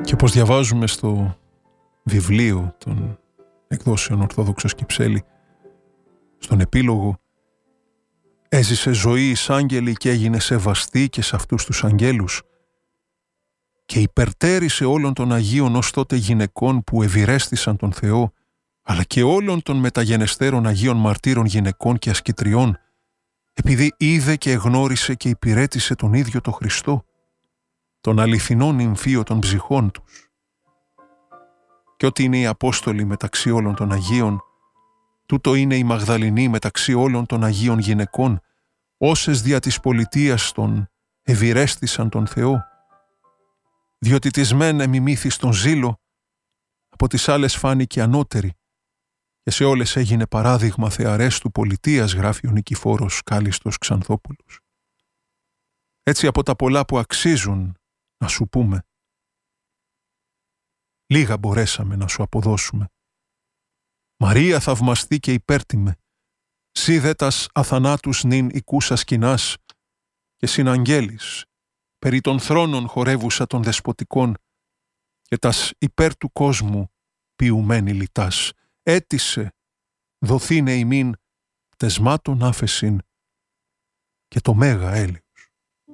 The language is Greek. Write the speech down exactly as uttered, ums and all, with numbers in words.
Και όπως διαβάζουμε στο βιβλίο των εκδόσεων Ορθόδοξος Κυψέλη, στον επίλογο, έζησε ζωή εις άγγελοι και έγινε σεβαστή και σε αυτούς τους αγγέλους και υπερτέρησε όλων των Αγίων ως τότε γυναικών που ευηρέστησαν τον Θεό, αλλά και όλων των μεταγενεστέρων Αγίων Μαρτύρων γυναικών και ασκητριών, επειδή είδε και εγνώρισε και υπηρέτησε τον ίδιο τον Χριστό, τον αληθινό νυμφίο των ψυχών τους. Και ότι είναι οι Απόστολοι μεταξύ όλων των Αγίων, τούτο είναι η Μαγδαληνή μεταξύ όλων των Αγίων γυναικών, όσες δια της πολιτείας των ευηρέστησαν τον Θεό, διότι της μεν εμιμήθη στον ζήλο, από τις άλλες φάνηκε ανώτερη, και σε όλες έγινε παράδειγμα θεαρέστου πολιτείας, γράφει ο Νικηφόρος Κάλιστος Ξανθόπουλος. Έτσι από τα πολλά που αξίζουν να σου πούμε, λίγα μπορέσαμε να σου αποδώσουμε. Μαρία θαυμαστή και υπέρτιμε, σύ δε τας αθανάτους νυν οικούσα σκηνάς και συναγγέλης, περί των θρόνων χορεύουσα των δεσποτικών και τας υπέρ του κόσμου ποιουμένη λιτάς, έτησε δοθήνε ημίν πτεσμάτων άφεσιν και το μέγα έλεος.